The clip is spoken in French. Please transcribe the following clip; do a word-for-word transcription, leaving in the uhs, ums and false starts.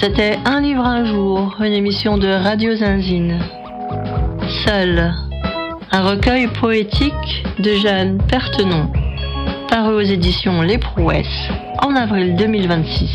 C'était Un livre un jour, une émission de Radio Zinzine. Seul, un recueil poétique de Jeanne Pertenon, paru aux éditions Les Prouesses en avril deux mille vingt-six.